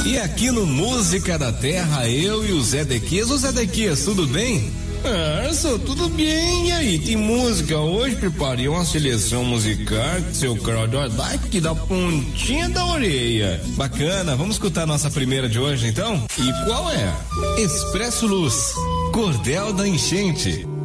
E aqui no Música da Terra, eu e o Zé Dequias. Ô Zé Dequias, tudo bem? Sou tudo bem. E aí, tem música hoje? Preparei uma seleção musical do seu Claudiodac da pontinha da orelha. Bacana, vamos escutar a nossa primeira de hoje então? E qual é? Expresso Luz, Cordel da Enchente.